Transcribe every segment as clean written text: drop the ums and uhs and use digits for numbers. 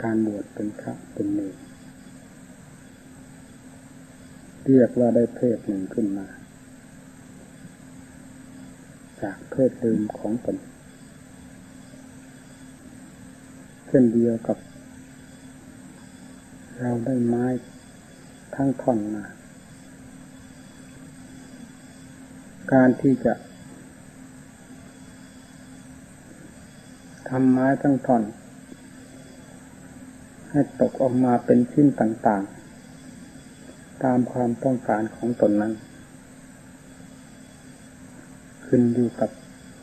การบวชเป็นพระเป็นเณรเรียกว่าได้เพศหนึ่งขึ้นมาจากเพศเดิมของตนเช่นเดียวกับเราได้ไม้ทั้งท่อนมาการที่จะทำไม้ทั้งท่อนให้ตกออกมาเป็นชิ้นต่างๆตามความต้องการของตนนั้นขึ้นอยู่กับ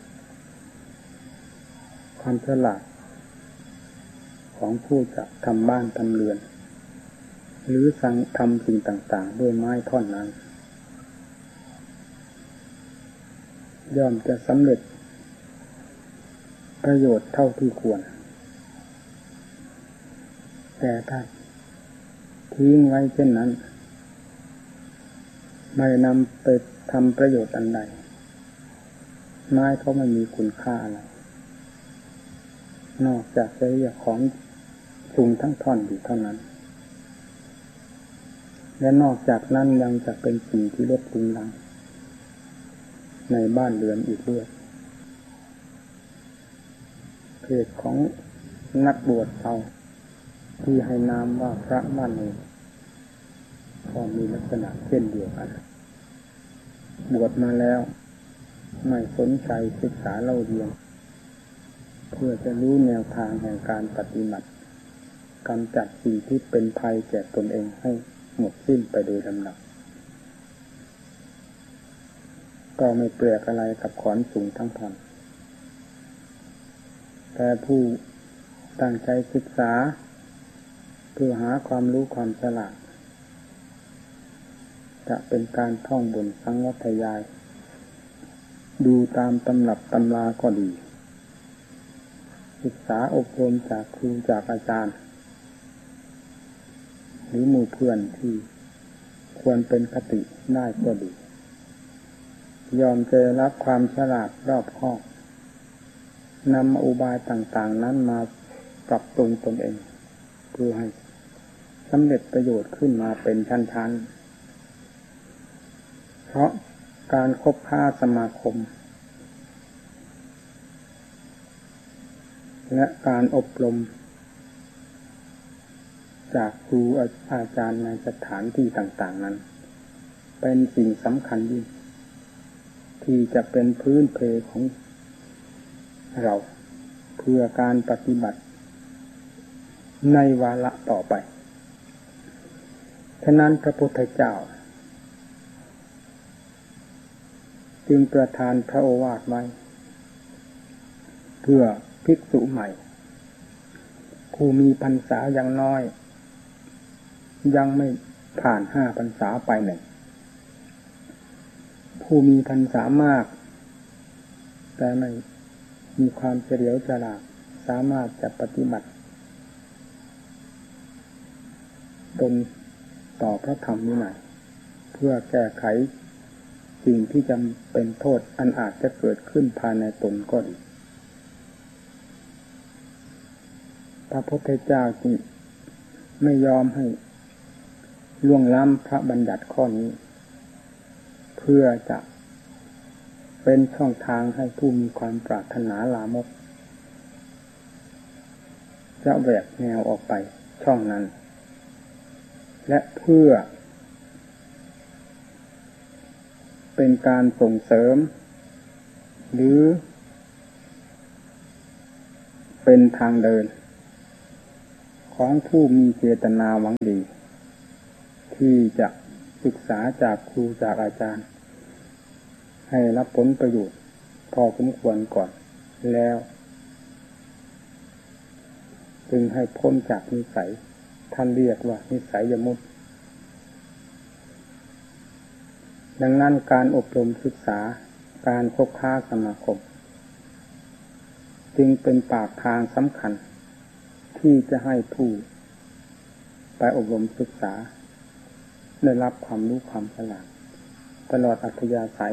ความฉลาดของผู้จะทำบ้านทำเรือนหรือทำสิ่งต่างๆด้วยไม้ท่อนนั้นย่อมจะสำเร็จประโยชน์เท่าที่ควรแต่ถ้าทิ้งไว้เช่นนั้นไม่นำไปทำประโยชน์อันใดไม้เขาไม่มีคุณค่าอะไรนอกจากจะเรียกของสูงทั้งท่อนอยู่เท่านั้นและนอกจากนั้นยังจะเป็นสิ่งที่ลดลุงลังในบ้านเรือนอีกด้วยเพศของนักบวชเราที่ให้นามว่าพระบ้านเองก็มีลักษณะเช่นเดียวกันบวชมาแล้วไม่สนใจศึกษาเล่าเรียนเพื่อจะรู้แนวทางแห่งการปฏิบัติกำจัดสิ่งที่เป็นภัยแก่ตนเองให้หมดสิ้นไปโดยลำดับก็ไม่แปลกอะไรกับขอนสูงทั้งท่อนแต่ผู้ตั้งใจศึกษาเพื่อหาความรู้ความฉลาดจะเป็นการท่องบนสังวัตยายดูตามตำรับตำราก็ดีศึกษาอบรมจากครูจากอาจารย์หรือหมู่เพื่อนที่ควรเป็นคติได้ก็ดียอมจะรับความฉลาดรอบคอบนำอุบายต่างๆนั้นมาปรับปรุงตนเองเพื่อให้สำเร็จประโยชน์ขึ้นมาเป็นชั้นๆเพราะการคบค้าสมาคมและการอบรมจากครูอาจารย์ในสถานที่ต่างๆนั้นเป็นสิ่งสำคัญยิ่งที่จะเป็นพื้นเพของเราเพื่อการปฏิบัติในวาระต่อไปฉะนั้นพระพุทธเจ้าจึงประทานพระโอวาทไว้เพื่อภิกษุใหม่ผู้มีพรรษาอย่างน้อยยังไม่ผ่าน5 พรรษาไปหนึ่งผู้มีพรรษามากแต่ไม่มีความเฉลียวฉลาดสามารถจะปฏิบัติตนต่อพระธรรมวินัยเพื่อแก้ไขสิ่งที่จำเป็นโทษอันอาจจะเกิดขึ้นภายในตนก็ดีพระพุทธเจ้าจึงไม่ยอมให้ล่วงล้ำพระบัญญัติข้อนี้เพื่อจะเป็นช่องทางให้ผู้มีความปรารถนาลามกจะแหวกแนวออกไปช่องนั้นและเพื่อเป็นการส่งเสริมหรือเป็นทางเดินของผู้มีเจตนาหวังดีที่จะศึกษาจากครูจากอาจารย์ให้รับผลประโยชน์พอสมควรก่อนแล้วจึงให้พ้นจากนิสัยท่านเรียกว่านิสัยยมุตดังนั้นการอบรมศึกษาการคบค้าสมาคมจึงเป็นปากทางสำคัญที่จะให้ผู้ไปอบรมศึกษาได้รับความรู้ความฉลาดตลอดอัธยาศัย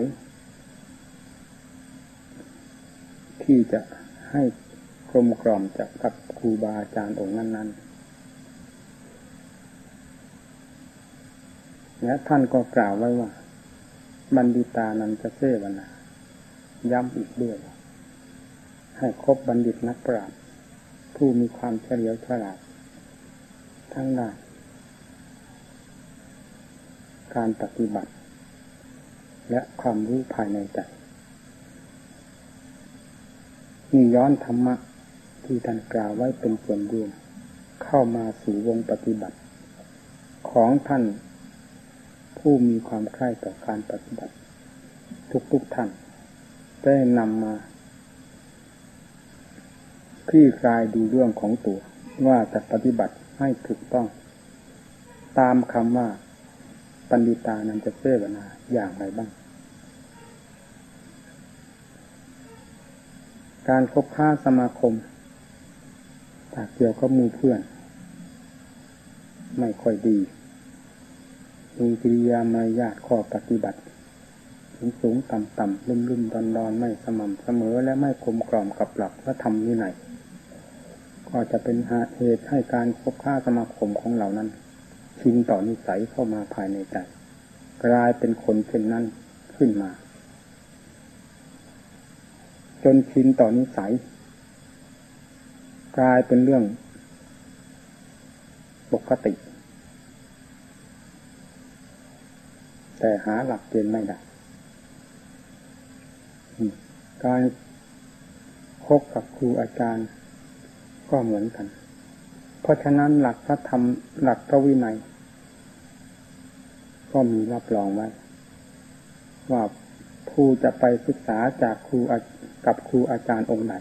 ที่จะให้กลมกล่อมจากกับครูบาอาจารย์องค์นั้นและท่านก็กล่าวไว้ว่าบัณฑิตานันจะเสวนาย้ำอีกด้วยให้คบบัณฑิตนักปราชญ์ผู้มีความเฉลียวฉลาดทั้งด้านการปฏิบัติและความรู้ภายในใจนี่ย้อนธรรมะที่ท่านกล่าวไว้เป็นส่วนรวมเข้ามาสู่วงปฏิบัติของท่านผู้มีความใคร่ต่อการปฏิบัติทุกท่านได้นำมาคลี่คลายดูเรื่องของตัวว่าจะปฏิบัติให้ถูกต้องตามคำว่าปัณฑิตานันจะเสวนาอย่างไรบ้างการคบค้าสมาคมถ้าเกี่ยวกับหมู่เพื่อนไม่ค่อยดีมีกิริยามารยาทข้อปฏิบัติสูงต่ำลุ่มดอนไม่สม่ำเสมอและไม่กลมกล่อมกับหลักพระธรรมวินัยก็จะเป็นเหตุให้การคบค้าสมาคมของเหล่านั้นชินต่อนิสัยเข้ามาภายในใจกลายเป็นคนเช่นนั้นขึ้นมาจนชินต่อนิสัยกลายเป็นเรื่องปกติแต่หาหลักเกณฑ์ไม่ได้การคบกับครูอาจารย์ก็เหมือนกันเพราะฉะนั้นหลักพระธรรมหลักพระวินัยก็มีรับรองไว้ว่าผู้จะไปศึกษาจากครูกับครูอาจารย์องค์ไหน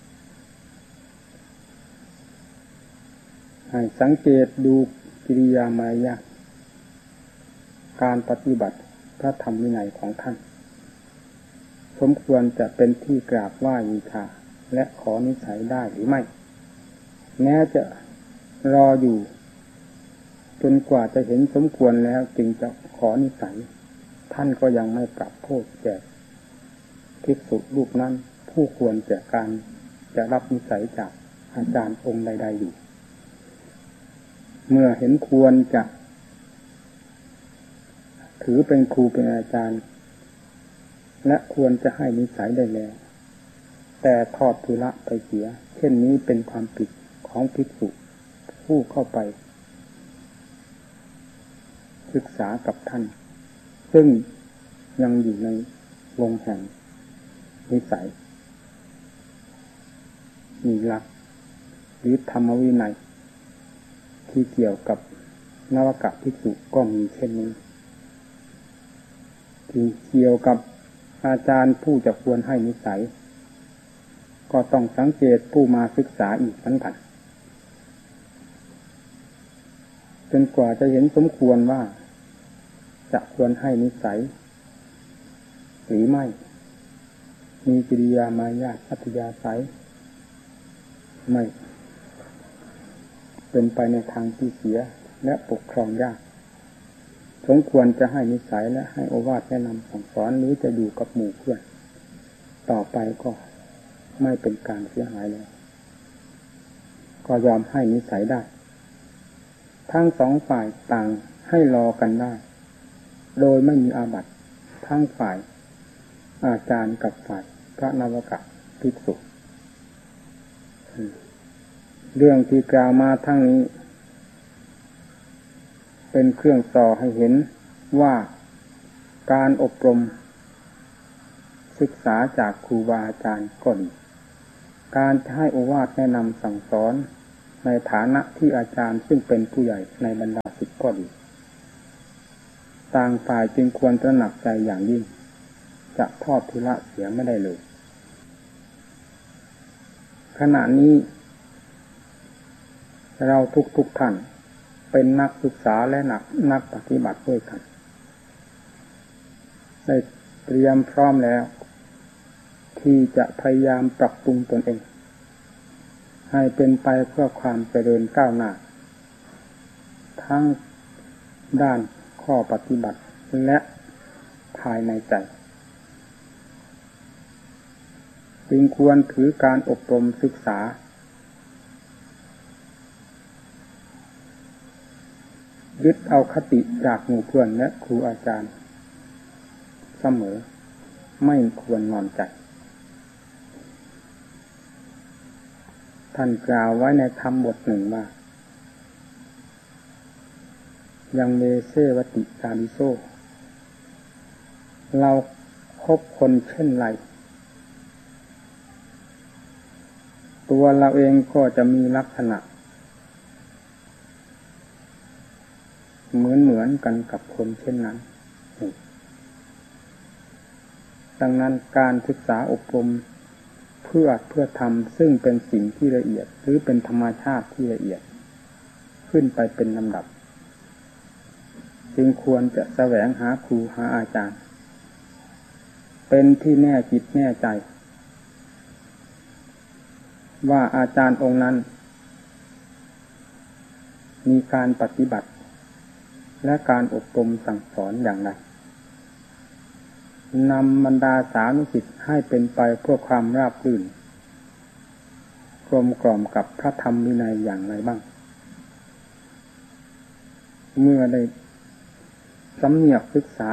ให้สังเกตดูกิริยามารยาทการปฏิบัติพระธรรมวินัยของท่านสมควรจะเป็นที่กราบไหว้บูชาและขอนิสัยได้หรือไม่แม้จะรออยู่จนกว่าจะเห็นสมควรแล้วจึงจะขอนิสัยท่านก็ยังไม่ปรับโทษแก่ภิกษุรูปนั้นผู้ควรแก่การจะรับนิสัยจากอาจารย์องค์ใดๆอยู่เมื่อเห็นควรจะถือเป็นครูเป็นอาจารย์และควรจะให้นิสัยได้แล้วแต่ทอดทุระไปเสียเช่นนี้เป็นความผิดของภิกษุผู้เข้าไปศึกษากับท่านซึ่งยังอยู่ในวงแห่งนิสัยมีหลักหรือธรรมวินัยที่เกี่ยวกับนวกะภิกษุก็มีเช่นนี้ที่เกี่ยวกับอาจารย์ผู้จะควรให้นิสัยก็ต้องสังเกตผู้มาศึกษาอีกเหมือนกันจนกว่าจะเห็นสมควรว่าจะควรให้นิสัยหรือไม่มีกิริยามารยาทอัธยาศัยไม่เป็นไปในทางที่เสียและปกครองยากสมควรจะให้นิสัยและให้โอวาทแนะนำสั่งสอนหรือจะอยู่กับหมู่เพื่อนต่อไปก็ไม่เป็นการเสียหายแล้วก็ยอมให้นิสัยได้ทั้งสองฝ่ายต่างให้รอกันได้โดยไม่มีอาบัติทั้งฝ่ายอาจารย์กับฝ่ายพระนวกะภิกษุเรื่องที่กล่าวมาทั้งนี้เป็นเครื่องส่อให้เห็นว่าการอบรมศึกษาจากครูบาอาจารย์ก็ดีการจะให้โอวาทแนะนำสั่งสอนในฐานะที่อาจารย์ซึ่งเป็นผู้ใหญ่ในบรรดาศิษย์ก็ดีต่างฝ่ายจึงควรตระหนักใจอย่างยิ่งจะทอดทุระเสียไม่ได้เลยขณะนี้เราทุกท่านเป็นนักศึกษาและนักปฏิบัติด้วยกันได้เตรียมพร้อมแล้วที่จะพยายามปรับปรุงตนเองให้เป็นไปเพื่อความเจริญก้าวหน้าทั้งด้านข้อปฏิบัติและภายในใจจึงควรถือการอบรมศึกษายึดเอาคติจากหมู่เพื่อนและครูอาจารย์เสมอไม่ควรนอนใจท่านกล่าวไว้ในธรรมบทหนึ่งว่ายังเมเสวติกาลิโซเราคบคนเช่นไรตัวเราเองก็จะมีลักษณะเหมือนกันกับคนเช่นนั้นดังนั้นการศึกษาอบรมเพื่อทำซึ่งเป็นสิ่งที่ละเอียดหรือเป็นธรรมชาติที่ละเอียดขึ้นไปเป็นลำดับจึงควรจะแสวงหาครูหาอาจารย์เป็นที่แน่จิตแน่ใจว่าอาจารย์องค์นั้นมีการปฏิบัติและการอบรมสั่งสอนอย่างไรนำบรรดาสานุศิษย์ให้เป็นไปเพื่อความราบรื่นกลมกล่อมกับพระธรรมวินัยอย่างไรบ้างเมื่อได้สำเนียกศึกษา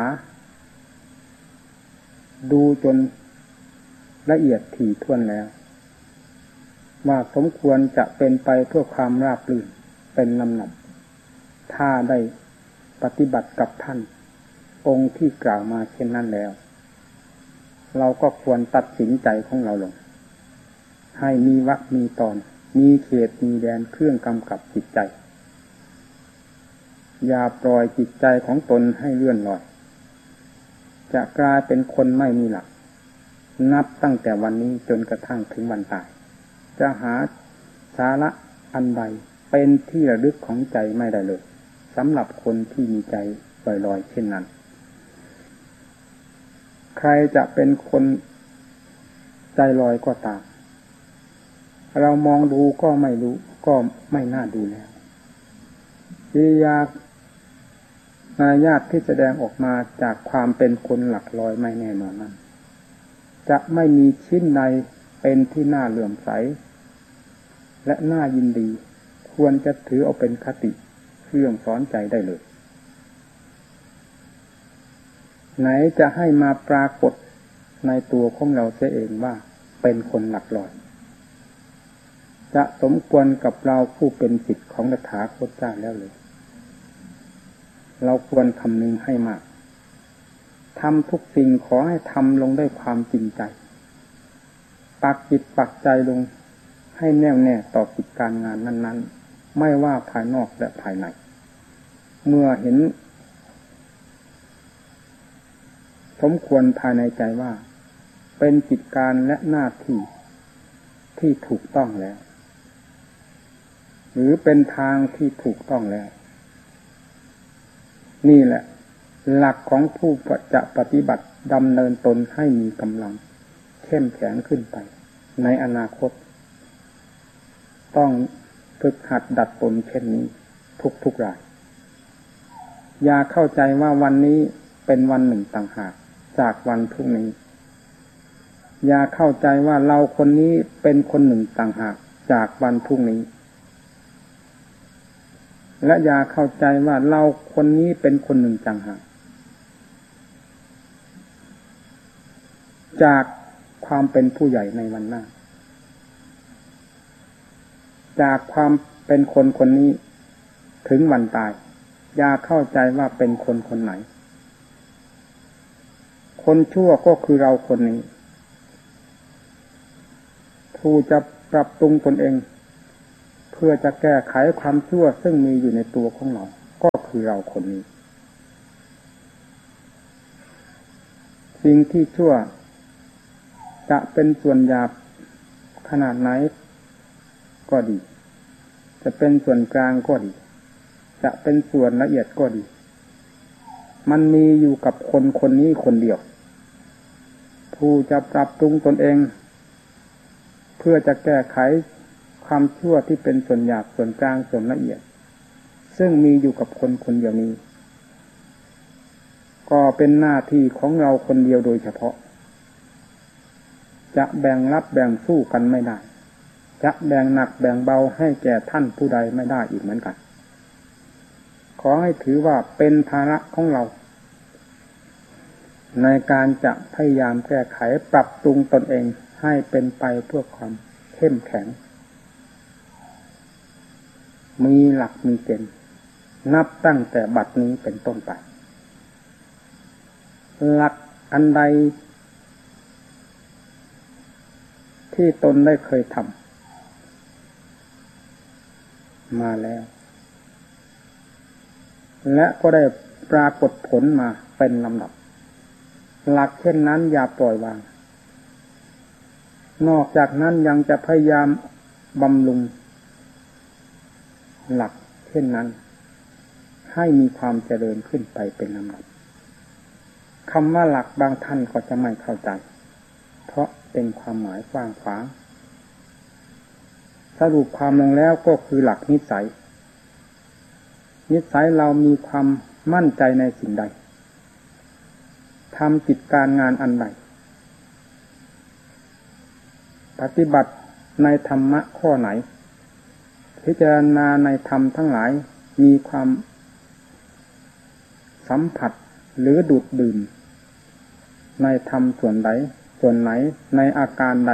ดูจนละเอียดถี่ถ้วนแล้วว่าสมควรจะเป็นไปเพื่อความราบรื่นเป็นลำดับถ้าได้ปฏิบัติกับท่านองค์ที่กล่าวมาเช่นนั้นแล้วเราก็ควรตัดสินใจของเราลงให้มีวรรคมีตอนมีเขตมีแดนเครื่องกำกับจิตใจอย่าปล่อยจิตใจของตนให้เลื่อนลอยจะกลายเป็นคนไม่มีหลักนับตั้งแต่วันนี้จนกระทั่งถึงวันตายจะหาสาระอันใดเป็นที่ระลึกของใจไม่ได้เลยสำหรับคนที่มีใจลอยๆเช่นนั้นใครจะเป็นคนใจลอยก็ตามเรามองดูก็ไม่รู้ก็ไม่น่าดูแล้วกิริยามารยาทที่แสดงออกมาจากความเป็นคนหลักลอยไม่แน่นอนนั้นจะไม่มีชิ้นใดเป็นที่น่าเลื่อมใสและน่ายินดีควรจะถือเอาเป็นคติเครื่องสอนใจได้เลยไหนจะให้มาปรากฏในตัวของเราเสียเองว่าเป็นคนหลักลอยจะสมควรกับเราผู้เป็นศิษย์ของตถาคตเจ้าแล้วเลยเราควรคำนึงให้มากทำทุกสิ่งขอให้ทำลงด้วยความจริงใจปักจิตปักใจลงให้แน่วแน่ต่อกิจการงานนั้นๆไม่ว่าภายนอกและภายในเมื่อเห็นสมควรภายในใจว่าเป็นกิจการและหน้าที่ที่ถูกต้องแล้วหรือเป็นทางที่ถูกต้องแล้วนี่แหละหลักของผู้จะปฏิบัติดำเนินตนให้มีกำลังเข้มแข็งขึ้นไปในอนาคตต้องฝึกหัดดัดตนเช่นนี้ทุกรายอย่าเข้าใจว่าวันนี้เป็นวันหนึ่งต่างหากจากวันพรุ่งนี้อย่าเข้าใจว่าเราคนนี้เป็นคนหนึ่งต่างหากจากวันพรุ่งนี้และอย่าเข้าใจว่าเราคนนี้เป็นคนหนึ่งต่างหากจากความเป็นผู้ใหญ่ในวันหน้าจากความเป็นคนคนนี้ถึงวันตายอย่าเข้าใจว่าเป็นคนคนไหนคนชั่วก็คือเราคนนี้ผู้จะปรับปรุงตนเองเพื่อจะแก้ไขความชั่วซึ่งมีอยู่ในตัวของเราก็คือเราคนนี้สิ่งที่ชั่วจะเป็นส่วนหยาบขนาดไหนก็ดีจะเป็นส่วนกลางก็ดีจะเป็นส่วนละเอียดก็ดีมันมีอยู่กับคนคนนี้คนเดียวผู้จะปรับปรุงตนเองเพื่อจะแก้ไขความชั่วที่เป็นส่วนหยาบส่วนกลางส่วนละเอียดซึ่งมีอยู่กับคนคนเดียวนี้ก็เป็นหน้าที่ของเราคนเดียวโดยเฉพาะจะแบ่งรับแบ่งสู้กันไม่ได้จะแบ่งหนักแบ่งเบาให้แก่ท่านผู้ใดไม่ได้อีกเหมือนกันขอให้ถือว่าเป็นภาระของเราในการจะพยายามแก้ไขปรับปรุงตนเองให้เป็นไปเพื่อความเข้มแข็งมีหลักมีเกณฑ์นับตั้งแต่บัดนี้เป็นต้นไปหลักอันใดที่ตนได้เคยทำมาแล้วและก็ได้ปรากฏผลมาเป็นลำดับหลักเช่นนั้นอย่าปล่อยวางนอกจากนั้นยังจะพยายามบำรุงหลักเช่นนั้นให้มีความเจริญขึ้นไปเป็นลำดับคำว่าหลักบางท่านก็จะไม่เข้าใจเพราะเป็นความหมายกว้างขวางสรุปความลงแล้วก็คือหลักนิสัยเรามีความมั่นใจในสิ่งใดทำกิจการงานอันใดปฏิบัติในธรรมะข้อไหนพิจารณาในธรรมทั้งหลายมีความสัมผัสหรือดูดดื่มในธรรมส่วนใดส่วนไหนในอาการใด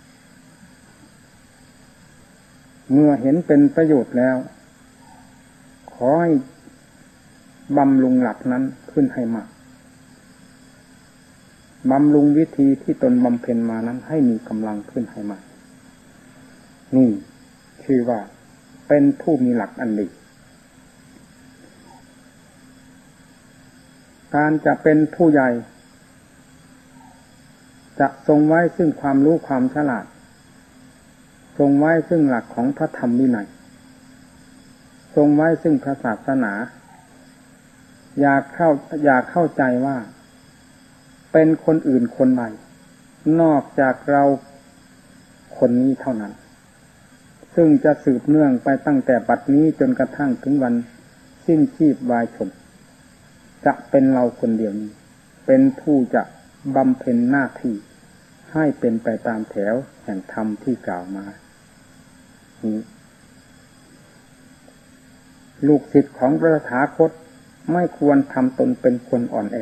เมื่อเห็นเป็นประโยชน์แล้วขอให้บำรุงหลักนั้นขึ้นให้มากบำรุงวิธีที่ตนบำเพ็ญมานั้นให้มีกำลังขึ้นให้มากนี่คือว่าเป็นผู้มีหลักอันดีการจะเป็นผู้ใหญ่จะทรงไว้ซึ่งความรู้ความฉลาดทรงไว้ซึ่งหลักของพระธรรมวินัยทรงไว้ซึ่งพระศาสนาอยากเข้าใจว่าเป็นคนอื่นคนใดนอกจากเราคนนี้เท่านั้นซึ่งจะสืบเนื่องไปตั้งแต่บัดนี้จนกระทั่งถึงวันสิ้นชีพวายชนจะเป็นเราคนเดียวนี้เป็นผู้จะบำเพ็ญหน้าที่ให้เป็นไปตามแถวแห่งธรรมที่กล่าวมานี้ลูกศิษย์ของพระตถาคตไม่ควรทำตนเป็นคนอ่อนแอ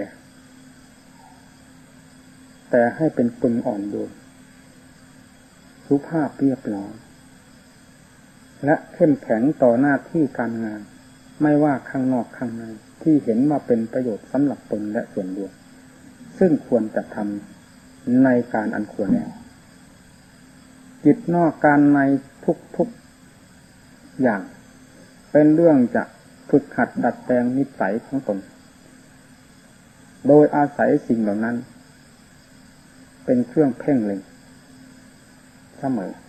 แต่ให้เป็นคนอ่อนโยนสุภาพเรียบร้อยและเข้มแข็งต่อหน้าที่การงานไม่ว่าข้างนอกข้างในที่เห็นว่าเป็นประโยชน์สำหรับตนและส่วนรวมซึ่งควรจะทำในการอันควรแล้วจิตนอกการในทุกอย่างเป็นเรื่องจะฝึกหัดดัดแปลงนิสัยของตนโดยอาศัยสิ่งเหล่านั้นเป็นเครื่องเพ่งเล็งเสมอ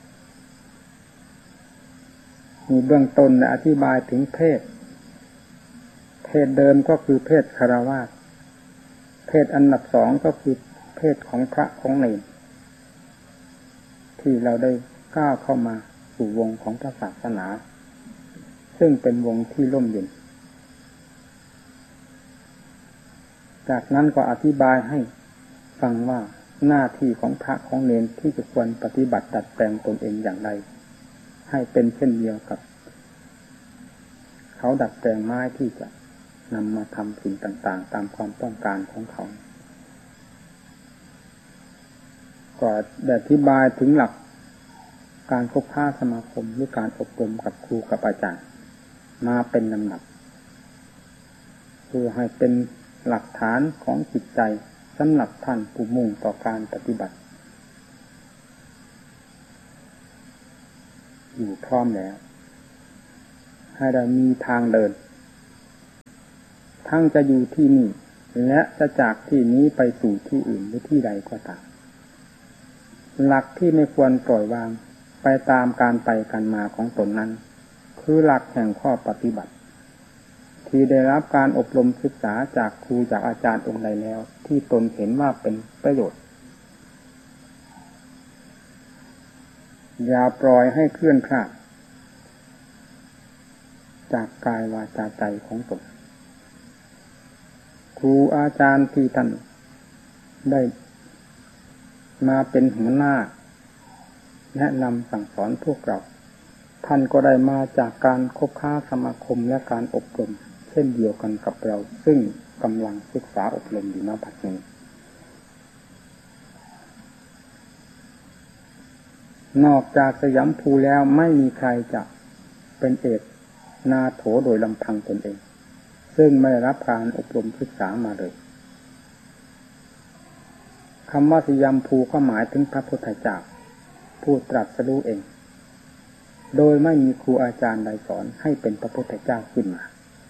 มีเบื้องต้นและอธิบายถึงเพศเดิมก็คือเพศคฤหัสถ์เพศอันดับสองก็คือเพศของพระของเณรที่เราได้ก้าวเข้ามาสู่วงของพระศาสนาซึ่งเป็นวงที่ร่มเย็นจากนั้นก็อธิบายให้ฟังว่าหน้าที่ของพระของเณรที่จะควรปฏิบัติดัดแปลงตนเองอย่างไรให้เป็นเช่นเดียวกับเขาดัดแปลงไม้ที่จะนำมาทำสิ่งต่างๆตามความต้องการของเขาก็ได้อธิบายถึงหลักการคบค้าสมาคมหรือการอบรมกับครูกับอาจารย์มาเป็นลำดับเพื่อให้เป็นหลักฐานของจิตใจสำหรับท่านผู้มุ่งต่อการปฏิบัติอยู่พร้อมแล้วให้ได้มีทางเดินทั้งจะอยู่ที่นี่และจะจากที่นี้ไปสู่ที่อื่นหรือที่ใดก็ตามหลักที่ไม่ควรปล่อยวางไปตามการไปกันมาของตนนั้นคือหลักแห่งข้อปฏิบัติที่ได้รับการอบรมศึกษาจากครูจากอาจารย์องค์ใดแล้วที่ตนเห็นว่าเป็นประโยชน์อย่าปล่อยให้เคลื่อนคลาดจากกายวาจาใจของตนครูอาจารย์ที่ท่านได้มาเป็นหัวหน้าแนะนำสั่งสอนพวกเราท่านก็ได้มาจากการคบค้าสมาคมและการอบรมเช่นเดียวกันกับเราซึ่งกำลังศึกษาอบรมอยู่ณบัดนี้นอกจากสยามภูแล้วไม่มีใครจะเป็นเอกนาโถโดยลำพังตนเองซึ่งไม่ได้รับการอบรมศึกษามาเลยคำว่าสยามภูก็หมายถึงพระพุทธเจ้าผู้ตรัสรู้เองโดยไม่มีครูอาจารย์ใดสอนให้เป็นพระพุทธเจ้าขึ้นมา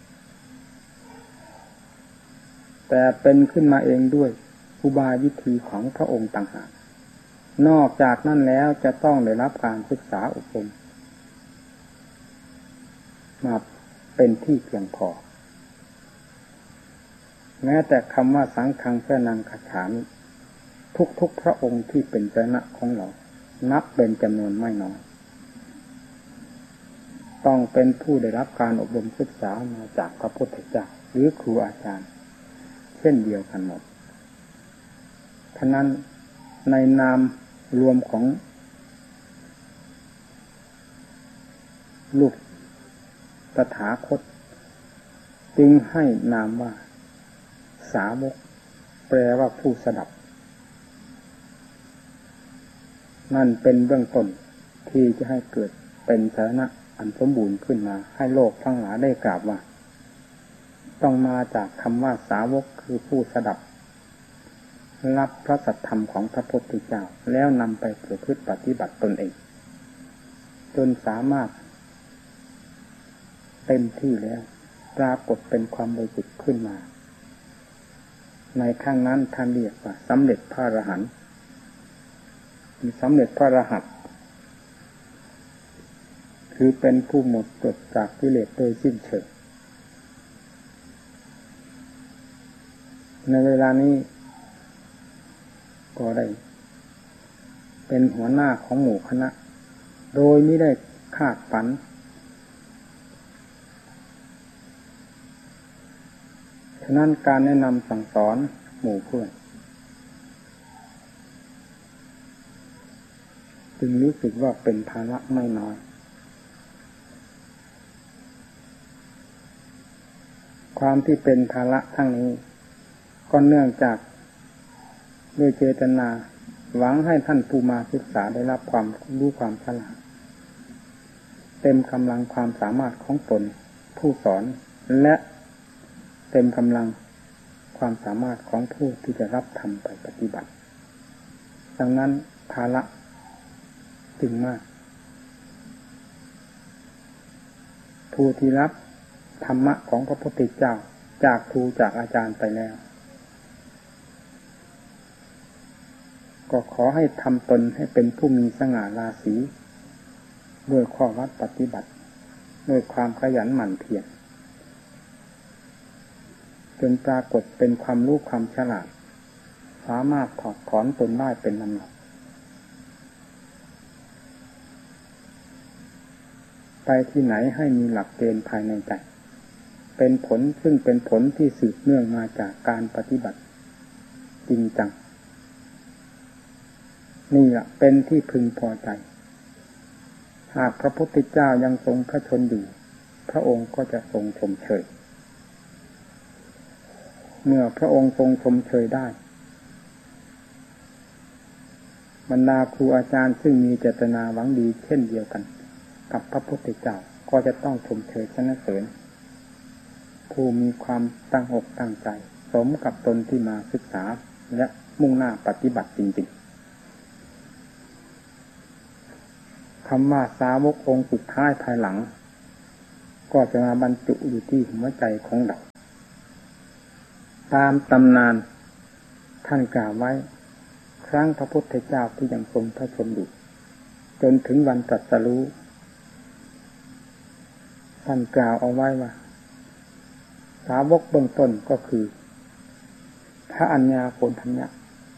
แต่เป็นขึ้นมาเองด้วยอุบายวิธีของพระองค์ต่างหากนอกจากนั้นแล้วจะต้องได้รับการศึกษาอบรมมาเป็นที่เพียงพอแม้แต่คำว่าสังฆังสรณังคัจฉามิทุกพระองค์ที่เป็นสรณะของเรานับเป็นจำนวนไม่น้อยต้องเป็นผู้ได้รับการอบรมศึกษามาจากพระพุทธเจ้าหรือครูอาจารย์เช่นเดียวกันหมดฉะนั้นในนามรวมของลูกตถาคตจึงให้นามว่าสาวกแปลว่าผู้สดับนั่นเป็นเบื้องต้นที่จะให้เกิดเป็นสาระอันสมบูรณ์ขึ้นมาให้โลกทั้งหลายได้กราบว่าต้องมาจากคำว่าสาวกคือผู้สดับรับพระสัทธรรมของพระพุทธเจ้าแล้วนำไปประพฤติปฏิบัติตนเองจนสามารถเต็มที่แล้วปรากฏเป็นความบริสุทธิ์ขึ้นมาในข้างนั้นท่านเรียกว่าสำเร็จพระอรหันต์มีสำเร็จพระอรหันต์คือเป็นผู้หมดจดจากกิเลสโดยสิ้นเชิงในเวลานี้ก็ได้เป็นหัวหน้าของหมู่คณะโดยไม่ได้คาดฝันฉะนั้นการแนะนำสั่งสอนหมู่เพื่อนจึงรู้สึกว่าเป็นภาระไม่น้อยความที่เป็นภาระทั้งนี้ก็เนื่องจากด้วยเจตนาหวังให้ท่านผู้มาศึกษาได้รับความรู้ความฉลาดเต็มกำลังความสามารถของตนผู้สอนและเต็มกำลังความสามารถของผู้ที่จะรับทำไปปฏิบัติดังนั้นภาระจึงมากผู้ที่รับธรรมะของพระพุทธเจ้าจากครูจากอาจารย์ไปแล้วก็ขอให้ทำตนให้เป็นผู้มีสง่าราศีด้วยข้อวัดปฏิบัติด้วยความขยันหมั่นเพียรจนปรากฏเป็นความรู้ความฉลาดสามารถถอดถอนตนได้เป็นลำดับไปที่ไหนให้มีหลักเกณฑ์ภายในใจเป็นผลซึ่งเป็นผลที่สืบเนื่องมาจากการปฏิบัติจริงจังนี่แหละเป็นที่พึงพอใจหากพระพุทธเจ้ายังทรงพระชนอยู่พระองค์ก็จะทรงชมเชยเมื่อพระองค์ทรงชมเชยได้บรรดาครูอาจารย์ซึ่งมีเจตนาหวังดีเช่นเดียวกันกับพระพุทธเจ้าก็จะต้องชมเชยสรรเสริญผู้มีความตั้งอกตั้งใจสมกับตนที่มาศึกษาและมุ่งหน้าปฏิบัติจริงๆคำว่าสาวกองค์สุดท้ายภายหลังก็จะมาบรรจุอยู่ที่หัวใจของเราตามตำนานท่านกล่าวไว้ครั้งพระพุทธเจ้าที่ยังทรงพระชนอยู่จนถึงวันตรัสรู้ท่านกล่าวเอาไว้ว่าสาวกเบื้องต้นก็คือพระอัญญาโกณทัญญะ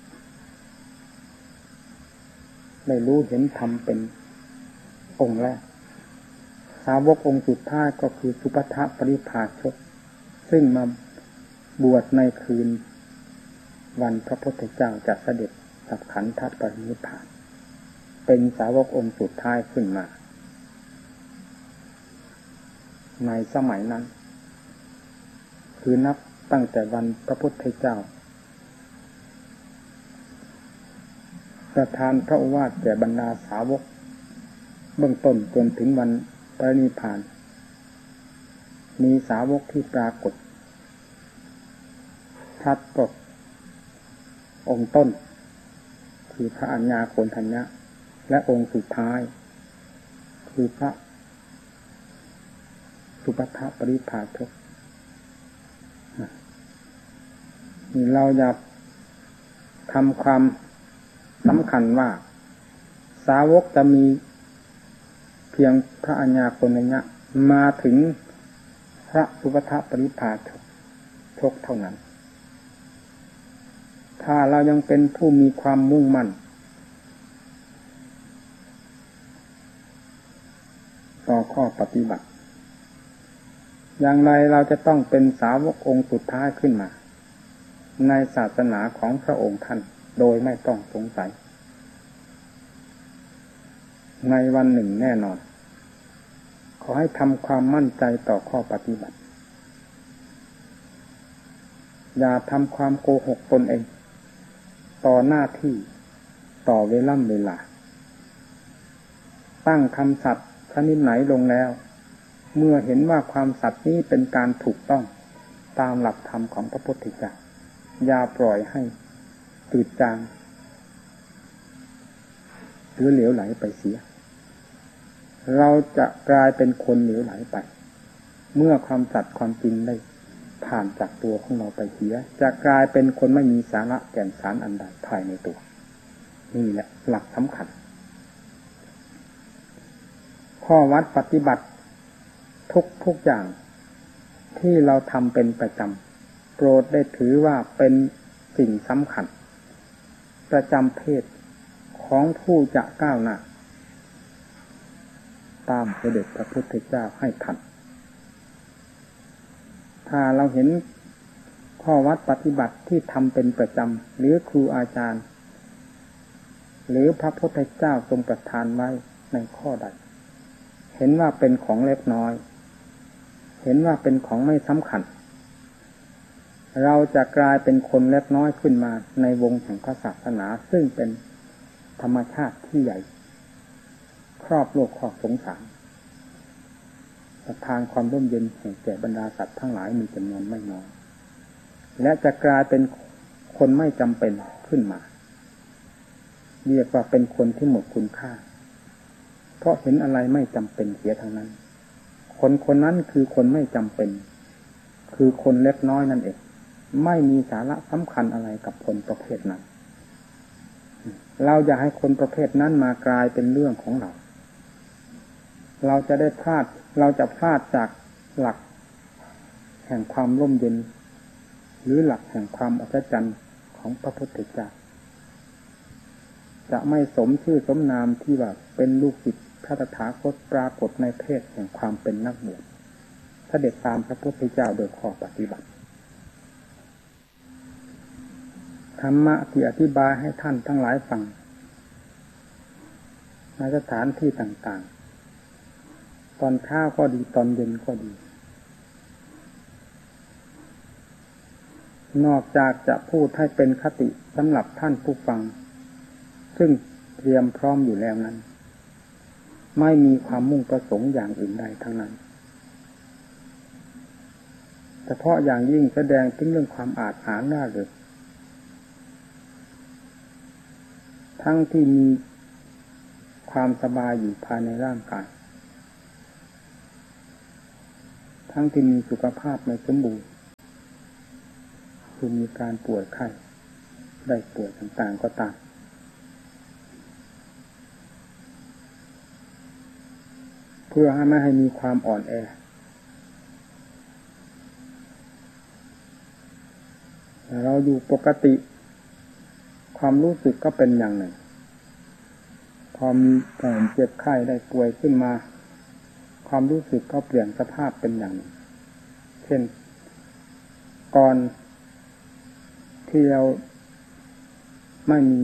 ได้รู้เห็นธรรมเป็นองค์แรกสาวกองค์สุดท้ายก็คือสุภัททปริภาชกซึ่งมาบวชในคืนวันพระพุทธเจ้าจะเสด็จดับขันธปรินิพพานเป็นสาวกองค์สุดท้ายขึ้นมาในสมัยนั้นคือนับตั้งแต่วันพระพุทธเจ้าประทานพระโอวาทแก่บรรดาสาวกเบื้องต้นจนถึงวันปรินิพพานมีสาวกที่ปรากฏชัดกว่าองค์ต้นคือพระอัญญาโกณทัญญะและองค์สุดท้ายคือพระสุภัททปริภาชกเราอยากทำความสำคัญว่าสาวกจะมีเพียงพระอัญญาโกณทัญญะมาถึงพระสุภัททปริภาชกเท่านั้นถ้าเรายังเป็นผู้มีความมุ่งมั่นต่อข้อปฏิบัติอย่างไรเราจะต้องเป็นสาวกองค์สุดท้ายขึ้นมาในศาสนาของพระองค์ท่านโดยไม่ต้องสงสัยในวันหนึ่งแน่นอนขอให้ทำความมั่นใจต่อข้อปฏิบัติอย่าทำความโกหกตนเองต่อหน้าที่ต่อเวลาตั้งคำสัตย์ชนิดไหนลงแล้วเมื่อเห็นว่าความสัตย์นี้เป็นการถูกต้องตามหลักธรรมของพระพุทธเจ้าอย่าปล่อยให้จืดจางหรือเหลวไหลไปเสียเราจะกลายเป็นคนเหลวไหลไปเมื่อความสัตย์ความจริงได้ผ่านจากตัวของเราไปเสียจะกลายเป็นคนไม่มีสาระแก่นสารอันใดภายในตัวนี่แหละหลักสำคัญข้อวัดปฏิบัติทุกอย่างที่เราทำเป็นประจำโปรดได้ถือว่าเป็นสิ่งสำคัญประจำเพศของผู้จะก้าวหน้าตามเสด็จพระพุทธเจ้าให้ทันถ้าเราเห็นข้อวัดปฏิบัติที่ทำเป็นประจำหรือครูอาจารย์หรือพระพุทธเจ้าทรงประทานไว้ในข้อใดเห็นว่าเป็นของเล็กน้อยเห็นว่าเป็นของไม่สำคัญเราจะกลายเป็นคนเล็กน้อยขึ้นมาในวงแห่งพระศาสนาซึ่งเป็นธรรมชาติที่ใหญ่ครอบโลกครอบสงสารประทานความร่มเย็นแห่งแก่บรรดาสัตว์ทั้งหลายมีจำนวนไม่น้อยและจะกลายเป็นคนไม่จำเป็นขึ้นมาเรียกว่าเป็นคนที่หมดคุณค่าเพราะเห็นอะไรไม่จำเป็นเสียทั้งนั้นคนนั้นคือคนไม่จำเป็นคือคนเล็กน้อยนั่นเองไม่มีสาระสำคัญอะไรกับคนประเภทนั้นเราอย่าให้คนประเภทนั้นมากลายเป็นเรื่องของเราจะได้พลาดเราจะพลาดจากหลักแห่งความร่มเย็นหรือหลักแห่งความอัศจรรย์ของพระพุทธเจ้าจะไม่สมชื่อสมนามที่ว่าเป็นลูกศิษย์พระตถาคตปรากฏในเพศแห่งความเป็นนักบวชเสด็จตามพระพุทธเจ้าโดยข้อปฏิบัติธรรมะที่อธิบายให้ท่านทั้งหลายฟังในสถานที่ต่างๆตอนเช้าก็ดีตอนเย็นก็ดีนอกจากจะพูดให้เป็นคติสำหรับท่านผู้ฟังซึ่งเตรียมพร้อมอยู่แล้วนั้นไม่มีความมุ่งประสงค์อย่างอื่นใดทั้งนั้นเฉพาะอย่างยิ่งแสดงถึงเรื่องความอาจหาญร่าเริงทั้งที่มีความสบายอยู่ภายในร่างกายทั้งที่มีสุขภาพไม่สมบูรณ์คือมีการป่วยไข้ได้ป่วยต่างๆก็ตามเพื่อให้ไม่ให้มีความอ่อนแอเราอยู่ปกติความรู้สึกก็เป็นอย่างหนึ่งพอมีการเจ็บไข้ได้ป่วยขึ้นมาความรู้สึกก็เปลี่ยนสภาพเป็นอย่างหนึ่งเช่นก่อนที่เราไม่มี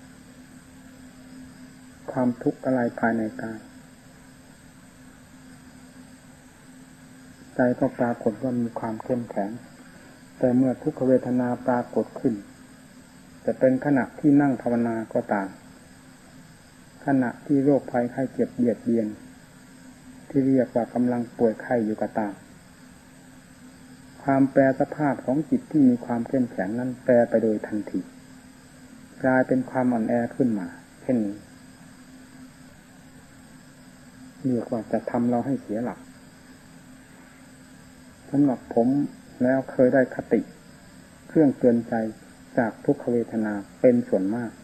ความทุกข์อะไรภายในกายใจก็ปรากฏว่ามีความเข้มแข็งแต่เมื่อทุกขเวทนาปรากฏขึ้นจะเป็นขณะที่นั่งภาวนาก็ตามขณะที่โรคภัยไข้เจ็บเบียดเบียนที่เรียกว่ากำลังป่วยไข้อยู่ก็ตามความแปรสภาพของจิตที่มีความเข้มแข็งนั้นแปรไปโดยทันทีกลายเป็นความอ่อนแอขึ้นมาเช่นนี้เรียกว่าจะทำเราให้เสียหลักสำหรับผมแล้วเคยได้คติเครื่องเตือนใจจากทุกขเวทนาเป็นส่วนมาก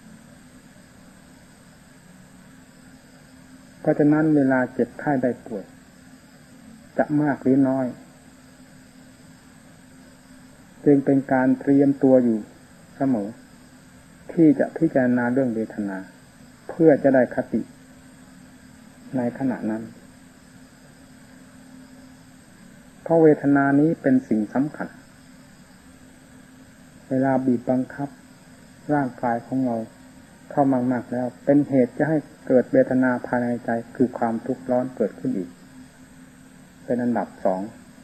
เพราะฉะนั้นเวลาเจ็บไข้ได้ป่วยจะมากหรือน้อยจึงเป็นการเตรียมตัวอยู่เสมอที่จะพิจารณาเรื่องเวทนาเพื่อจะได้คติในขณะนั้นเพราะเวทนานี้เป็นสิ่งสำคัญเวลาบีบบังคับร่างกายของเราเข้ามากๆแล้วเป็นเหตุจะให้เกิดเวทนาภายในใจคือความทุกข์ร้อนเกิดขึ้นอีกเป็นอันดับสอง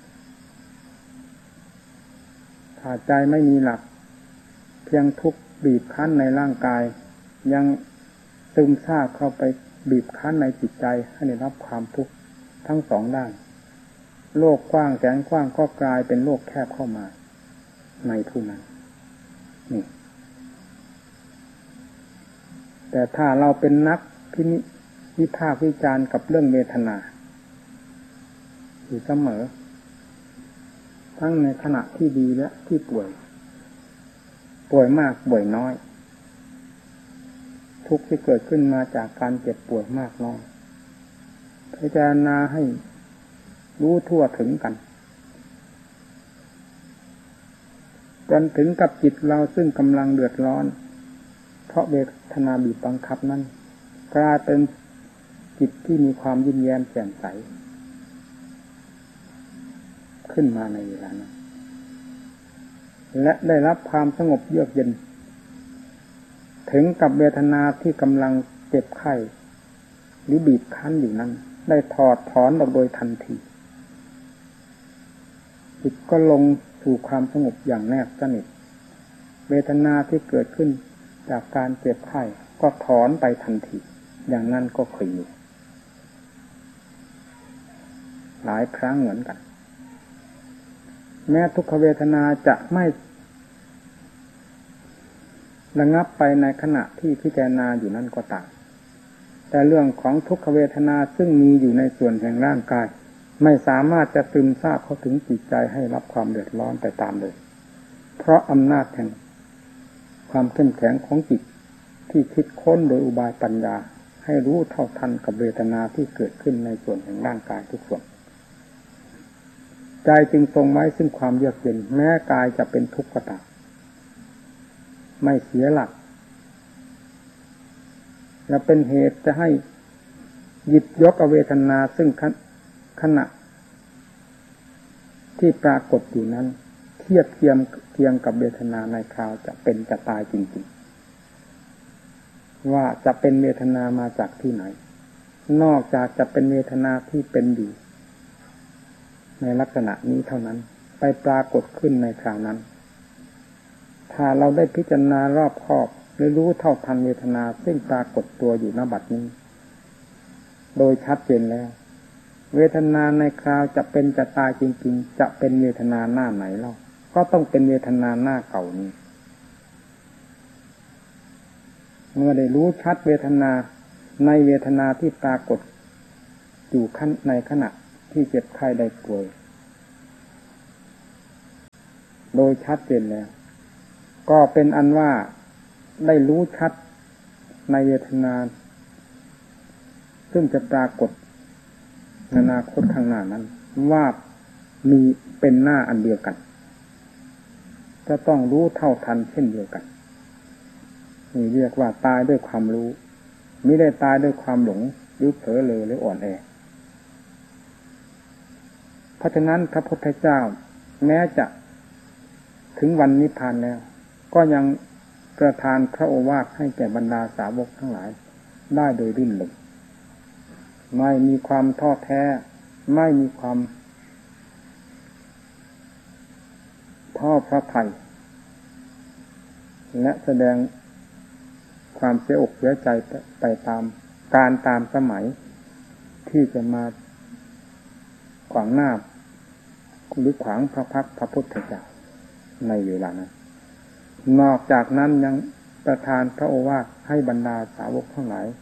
ถ้าใจไม่มีหลักเพียงทุกข์บีบคั้นในร่างกายยังซึมซาบเข้าไปบีบคั้นในจิตใจให้ได้รับความทุกข์ทั้งสองด้านโลกกว้างแสนกว้างก็กลายเป็นโลกแคบเข้ามาในผู้นั้นนี่แต่ถ้าเราเป็นนักวิพากษ์วิจารณ์กับเรื่องเวทนาอยู่เสมอทั้งในขณะที่ดีและที่ป่วยมากป่วยน้อยทุกข์ที่เกิดขึ้นมาจากการเจ็บป่วยมากน้อยพิจารณาให้รู้ทั่วถึงกันจนถึงกับจิตเราซึ่งกำลังเดือดร้อนเพราะเวทนาบีบบังคับนั้นกลายเป็นจิตที่มีความยิ้มแย้มแจ่มใสขึ้นมาในเวลานั้นและได้รับความสงบเยือกเย็นถึงกับเวทนาที่กำลังเจ็บไข้หรือบีบคั้นอยู่นั้นได้ถอดถอนออกโดยทันทีจิตก็ลงสู่ความสงบอย่างแนบสนิทเวทนาที่เกิดขึ้นจากการเจ็บไข้ก็ถอนไปทันทีอย่างนั้นก็เคยมีหลายครั้งเหมือนกันแม้ทุกขเวทนาจะไม่ระงับไปในขณะที่พิจารณาอยู่นั่นก็ตามแต่เรื่องของทุกขเวทนาซึ่งมีอยู่ในส่วนแห่งร่างกายไม่สามารถจะซึมซาบเข้าถึงจิตใจให้รับความเดือดร้อนไปตามเลยเพราะอำนาจแห่งความเข้มแข็งของจิตที่คิดค้นโดยอุบายปัญญาให้รู้เท่าทันกับเวทนาที่เกิดขึ้นในส่วนแห่งร่างกายทุกส่วนใจจึงทรงไว้ซึ่งความเยือกเย็นแม้กายจะเป็นทุกข์ก็ตามไม่เสียหลักและเป็นเหตุจะให้หยิบยกเอาเวทนาซึ่งขณะที่ปรากฏอยู่นั้นเทียบเคียงกับเวทนาในคราวจะเป็นจะตายจริงๆว่าจะเป็นเวทนามาจากที่ไหนนอกจากจะเป็นเวทนาที่เป็นอยู่ในลักษณะนี้เท่านั้นไปปรากฏขึ้นในคราวนั้นถ้าเราได้พิจารณารอบคอบหรือรู้เท่าทันเวทนาซึ่งปรากฏตัวอยู่ณบัดนี้โดยชัดเจนแล้วเวทนาในคราวจะเป็นจะตายจริงๆจะเป็นเวทนาหน้าไหนเล่าก็ต้องเป็นเวทนาหน้าเก่านี้เมื่อได้รู้ชัดเวทนาในเวทนาที่ปรากฏอยู่ในขณะที่เจ็บไข้ได้ป่วยโดยชัดเจนแล้วก็เป็นอันว่าได้รู้ชัดในเวทนาซึ่งจะปรากฏในอนาคตข้างหน้านั้นว่ามีเป็นหน้าอันเดียวกันจะต้องรู้เท่าทันเช่นเดียวกันนี่เรียกว่าตายด้วยความรู้ไม่ได้ตายด้วยความหลงหรือเผลอเลยหรืออ่อนแอเพราะฉะนั้นพระพุทธเจ้าแม้จะถึงวันนิพพานแล้วก็ยังประทานพระโอวาทให้แก่บรรดาสาวกทั้งหลายได้โดยรื่นรมย์ไม่มีความท้อแท้ไม่มีความผท้อพระทัยและแสดงความเสียอกเสียใจไปตามการตามสมัยที่จะมาขวางหน้าหรือขวางพระพักตร์พระพุทธเจ้าในเวลานั้นนอกจากนั้นยังประทานพระโอวาทให้บรรดาสาวกทั้งหลาย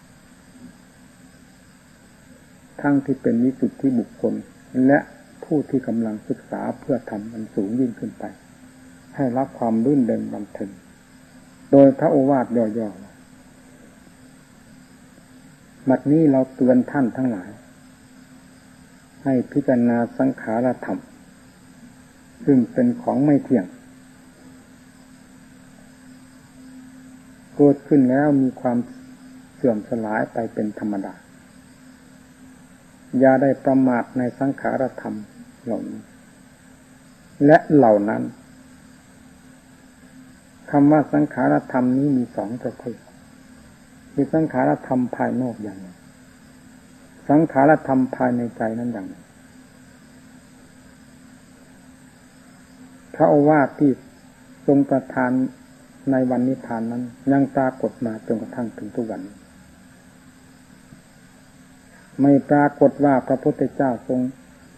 ทั้งที่เป็นวิสุทธิบุคคลและผู้ที่กำลังศึกษาเพื่อทำมันสูงยิ่งขึ้นไปให้รับความรื่นเริงบันเทิงโดยพระโอวาทย่อๆบัดนี้เราเตือนท่านทั้งหลายให้พิจารณาสังขารธรรมซึ่งเป็นของไม่เที่ยงเกิดขึ้นแล้วมีความเสื่อมสลายไปเป็นธรรมดาอย่าได้ประมาทในสังขารธรรมเหล่านี้และเหล่านั้นคำว่าสังขารธรรมนี้มีสองประเภทมีสังขารธรรมภายนอกอย่างหนึ่งสังขารธรรมภายในใจนั้นอย่างหนึ่งพระโอวาทที่ทรงประทานในวันนิพพานนั้นยังปรากฏมาจนกระทั่งถึงทุกวันไม่ปรากฏว่าพระพุทธเจ้าทรง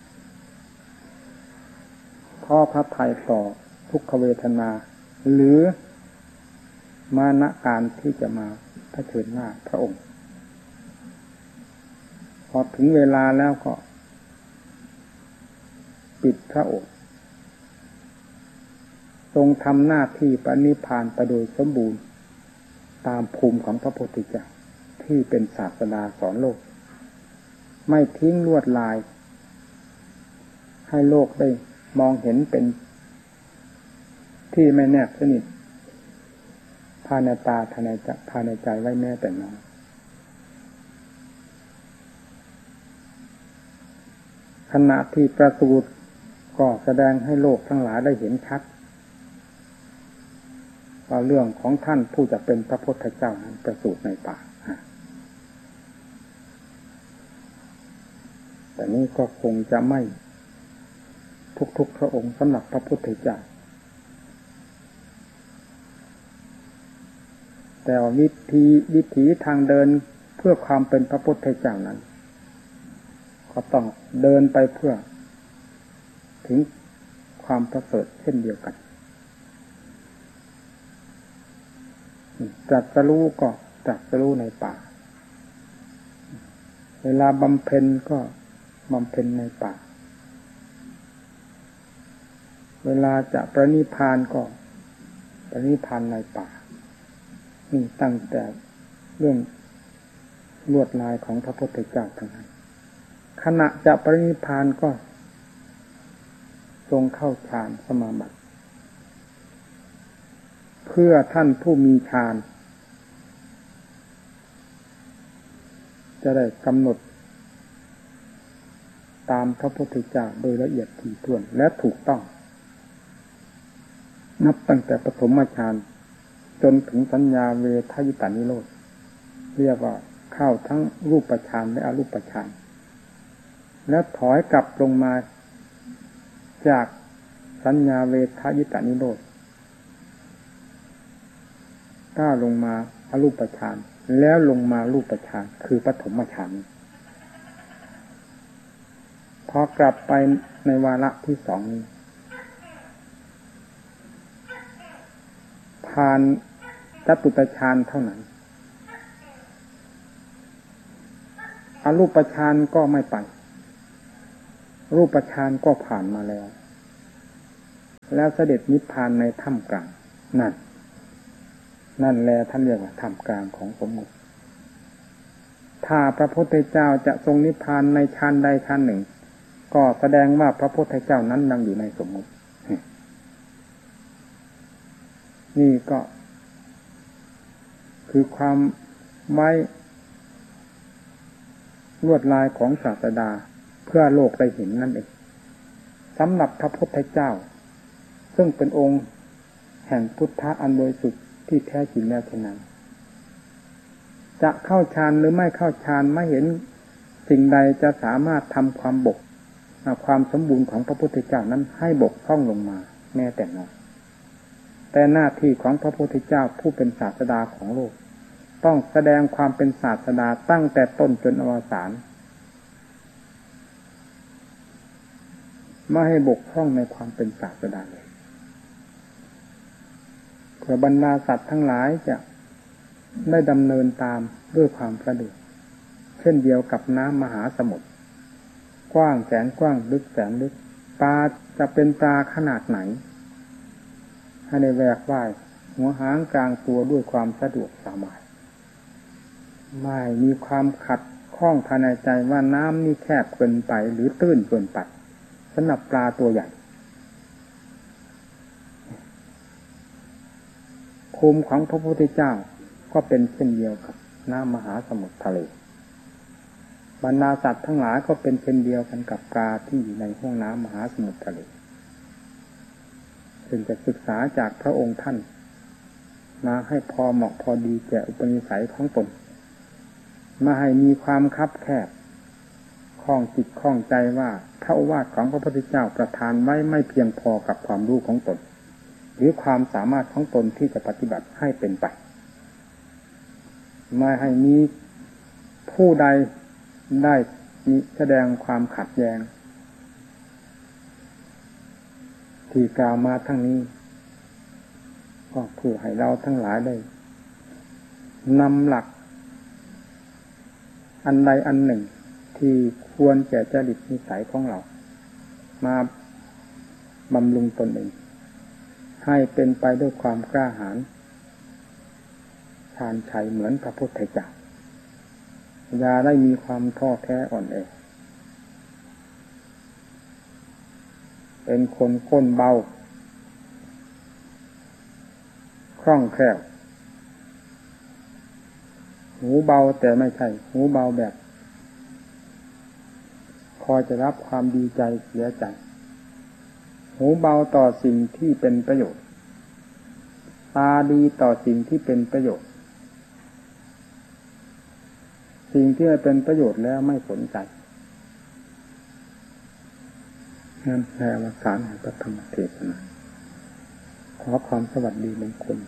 ท้อพระทัยต่อทุกขเวทนาหรือมานะการที่จะมาเผชิญหน้าพระองค์พอถึงเวลาแล้วก็ปิดพระโอษฐ์ทรงทำหน้าที่ปณิพพานไปโดยสมบูรณ์ตามภูมิของพระพุทธเจ้าที่เป็นศาสดาสอนโลกไม่ทิ้งลวดลายให้โลกได้มองเห็นเป็นที่ไม่แนบสนิทภายในตาภายในใจไว้แม้แต่น้อยขณะที่ประสูติก็แสดงให้โลกทั้งหลายได้เห็นชัดว่าเรื่องของท่านผู้จะเป็นพระพุทธเจ้านั้นประสูติในป่าแต่นี้ก็คงจะไม่ทุกพระองค์สำหรับพระพุทธเจ้าแต่วิถีทางเดินเพื่อความเป็นพระพุทธเจ้านั้นก็ต้องเดินไปเพื่อถึงความประเสริฐเช่นเดียวกันตรัสรู้ก็ตรัสรู้ในป่าเวลาบำเพ็ญก็บำเพ็ญในป่าเวลาจะประนิพพานก็ประนิพพานในป่านี่ตั้งแต่เรื่องลวดลายของพระพุทธเจ้าทั้งนั้นขณะจะประนิพพานก็ทรงเข้าฌานสมาบัติเพื่อท่านผู้มีฌานจะได้กำหนดตามพระพุทธเจ้าโดยละเอียดถี่ถ้วนและถูกต้องนับตั้งแต่ปฐมฌานจนถึงสัญญาเวทยิตานิโรธเรียกว่าเข้าทั้งรูปฌานและอรูปฌานแล้วถอยกลับลงมาจากสัญญาเวทยิตานิโรธก้าวลงมาอรูปฌานแล้วลงมารูปฌานคือปฐมฌานพอกลับไปในวาระที่สองนี้ผ่านจตุตฌานเท่านั้นอรูปฌานก็ไม่ไปรูปฌานก็ผ่านมาแล้วเสด็จนิพพานในถ้ำกลางนั่นแลท่านเรียกว่าถ้ำกลางของสมมุติถ้าพระพุทธเจ้าจะทรงนิพพานในฌานใดฌานหนึ่งก็แสดงว่าพระพุทธเจ้านั้นยังอยู่ในสมมุตินี่ก็คือความไว้ลวดลายของศาสดาเพื่อโลกได้เห็นนั่นเองสำหรับพระพุทธเจ้าซึ่งเป็นองค์แห่งพุทธะอันบริสุทธิ์ที่แท้จริงแล้วเท่านั้นจะเข้าฌานหรือไม่เข้าฌานไม่เห็นสิ่งใดจะสามารถทำความสมบูรณ์ของพระพุทธเจ้านั้นให้บกพร่องลงมาแม้แต่น้อยแต่หน้าที่ของพระพุทธเจ้าผู้เป็นศาสดาของโลกต้องแสดงความเป็นศาสดาตั้งแต่ต้นจนอวสานไม่ให้บกพร่องในความเป็นศาสดาเลยเพื่อบรรดาสัตว์ทั้งหลายจะได้ดำเนินตามด้วยความสะดวกเช่นเดียวกับน้ำมหาสมุทรกว้างแสนกว้างลึกแสนลึกปลาจะเป็นปลาขนาดไหนให้ได้แหวกว่ายหัวหางกลางตัวด้วยความสะดวกสบายไม่มีความขัดข้องภายในใจว่าน้ำนี่แคบเกินไปหรือตื้นเกินไปสำหรับปลาตัวใหญ่ภูมิของพระพุทธเจ้าก็เป็นเช่นเดียวกับน้ำมหาสมุทรทะเลบรรดาสัตว์ทั้งหลายก็เป็นเช่นเดียวกันกับปลาที่อยู่ในห้วงน้ำมหาสมุทรทะเลซึ่งจะศึกษาจากพระองค์ท่านมาให้พอเหมาะพอดีแก่อุปนิสัยของตนมาให้มีความคับแคบข้องจิตข้องใจว่าพระโอวาทของพระพุทธเจ้าประทานไว้ไม่เพียงพอกับความรู้ของตนหรือความสามารถของตนที่จะปฏิบัติให้เป็นไปไม่ให้มีผู้ใดได้แสดงความขัดแย้งที่กล่าวมาทั้งนี้ก็เพื่อให้เราทั้งหลายได้นำหลักอันใดอันหนึ่งที่ควรแก่จริตนิสัยของเรามาบำรุงตนเองให้เป็นไปด้วยความกล้าหาญชาญชัยเหมือนพระพุทธเจ้าอย่าได้มีความท้อแท้อ่อนแอเป็นคนก้นเบาคล่องแคล่วหูเบาแต่ไม่ใช่หูเบาแบบคอยจะรับความดีใจเสียใจหูเบาต่อสิ่งที่เป็นประโยชน์ตาดีต่อสิ่งที่เป็นประโยชน์สิ่งที่เป็นประโยชน์แล้วไม่สนใจนั่นแหละอวสานแห่งพระธรรมเทศนาขอความสวัสดีมงคล